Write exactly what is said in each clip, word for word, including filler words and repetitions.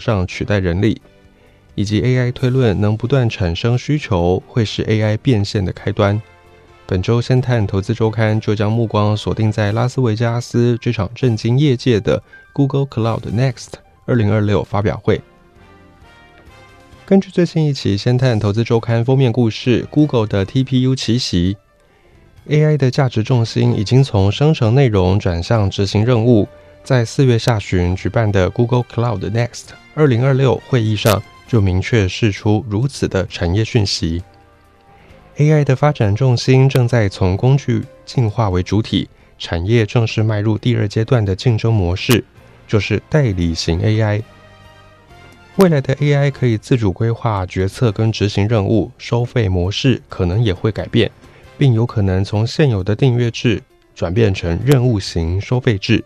上取代人力，以及 A I 推论能不断产生需求，会是 A I 变现的开端。本周先探投资周刊就将目光锁定在拉斯维加斯这场震惊业界的 Google Cloud Next 二零二六发表会。根据最新一期先探投资周刊封面故事 Google 的 T P U 奇袭， A I 的价值重心已经从生成内容转向执行任务，在四月下旬举办的 Google Cloud Next 二零二六会议上就明确释出如此的产业讯息。A I 的发展重心正在从工具进化为主体，产业正式迈入第二阶段的竞争模式，就是代理型 A I。 未来的 A I 可以自主规划决策跟执行任务，收费模式可能也会改变，并有可能从现有的订阅制转变成任务型收费制。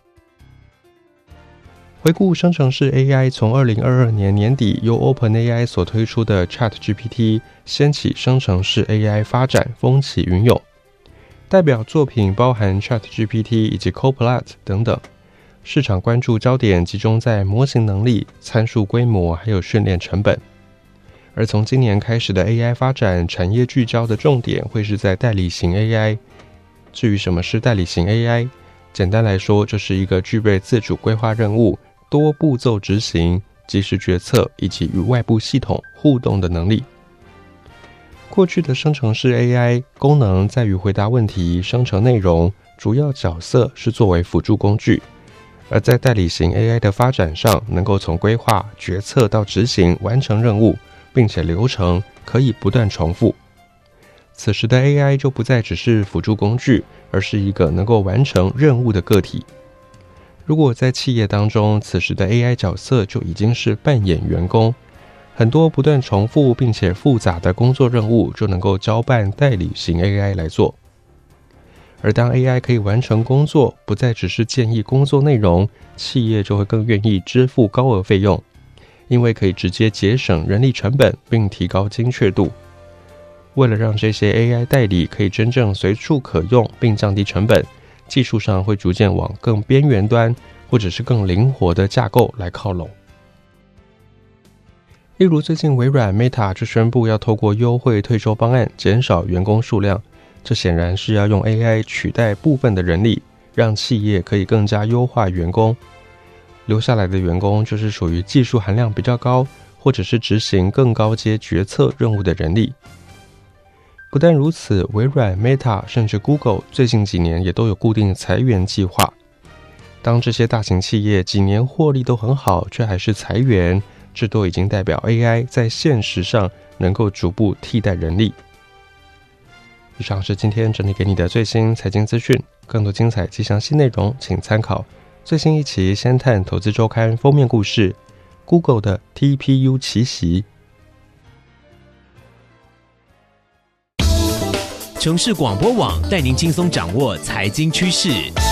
回顾生成式 A I 从二零二二年年底由 OpenAI 所推出的 ChatGPT 掀起生成式 A I 发展风起云涌，代表作品包含 ChatGPT 以及 Copilot 等等，市场关注焦点集中在模型能力、参数规模还有训练成本。而从今年开始的 A I 发展，产业聚焦的重点会是在代理型 A I。 至于什么是代理型 A I， 简单来说就是一个具备自主规划任务、多步骤执行、即时决策以及与外部系统互动的能力。过去的生成式 A I 功能在于回答问题、生成内容，主要角色是作为辅助工具。而在代理型 A I 的发展上，能够从规划、决策到执行完成任务，并且流程可以不断重复。此时的 A I 就不再只是辅助工具，而是一个能够完成任务的个体。如果在企业当中，此时的 A I 角色就已经是扮演员工，很多不断重复并且复杂的工作任务就能够交办代理型 A I 来做。而当 A I 可以完成工作，不再只是建议工作内容，企业就会更愿意支付高额费用，因为可以直接节省人力成本并提高精确度。为了让这些 A I 代理可以真正随处可用并降低成本，技术上会逐渐往更边缘端或者是更灵活的架构来靠拢。例如最近微软 Meta 就宣布要透过优惠退休方案减少员工数量，这显然是要用 A I 取代部分的人力，让企业可以更加优化员工。留下来的员工就是属于技术含量比较高，或者是执行更高阶决策任务的人力。不但如此，微软、Meta 甚至 Google 最近几年也都有固定裁员计划。当这些大型企业几年获利都很好，却还是裁员，这都已经代表 A I 在现实上能够逐步替代人力。以上是今天整理给你的最新财经资讯，更多精彩及详细内容请参考最新一期先探投资周刊封面故事 Google 的 T P U 奇袭。 城市广播网带您轻松掌握财经趋势。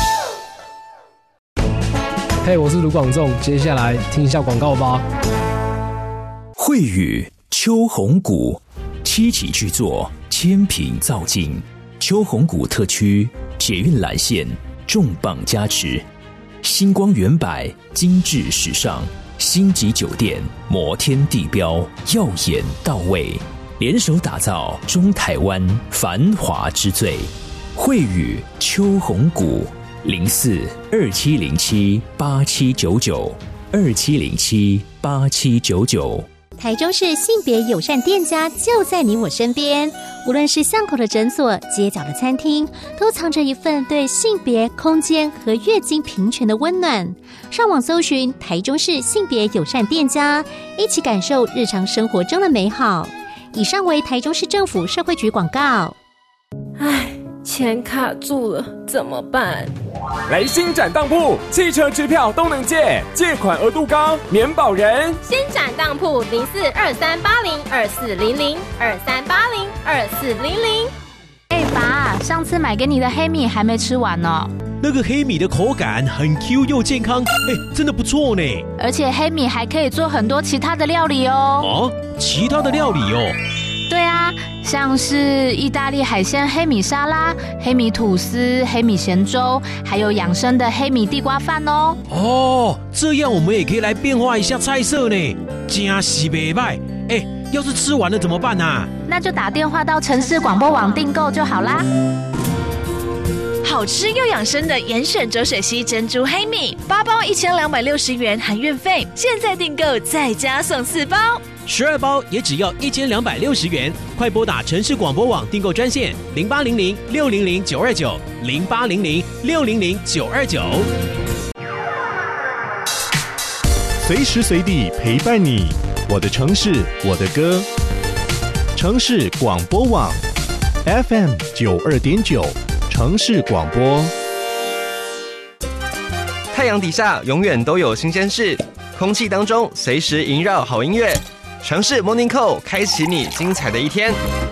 嘿、hey, 我是卢广仲，接下来听一下广告吧。 惠宇秋红谷七期巨作，千品造境，秋红谷特区捷运蓝线重磅加持，星光远百精致时尚，星级酒店摩天地标耀眼到位，联手打造中台湾繁华之最。惠宇秋红谷零四二七零七八七九九二七零七八七九九。 台中市性别友善店家就在你我身边，无论是巷口的诊所、街角的餐厅，都藏着一份对性别、空间和月经平权的温暖。上网搜寻台中市性别友善店家，一起感受日常生活中的美好。以上为台中市政府社会局广告。 唉，钱卡住了，怎么办？ 来新展当铺，汽车支票都能借，借款额度高，免保人。 新展当铺零四二三八零二四零零二三八零二四零零。 哎、欸，爸，上次买给你的黑米还没吃完呢。 那个黑米的口感很 Q 又健康，哎、欸，真的不错呢。 而且黑米还可以做很多其他的料理哦。 哦，其他的料理哦。 对啊，像是意大利海鲜黑米沙拉、黑米吐司、黑米咸粥，还有养生的黑米地瓜饭哦。 哦，这样我们也可以来变化一下菜色呢，真是袂歹。哎，要是吃完了怎么办啊？ 那就打电话到城市广播网订购就好啦。 好吃又养生的严选浊水溪珍珠黑米，八包一千两百六十元含运费，现在订购再加送四包， 十二包也只要一千两百六十元。快拨打城市广播网订购专线零八零零六零零九二九零八零零六零零九二九。 随时随地陪伴你，我的城市，我的歌。城市广播网 F M 九二点九。城市广播。 太阳底下永远都有新鲜事，空气当中随时萦绕好音乐。城市 Morning Call 开启你精彩的一天。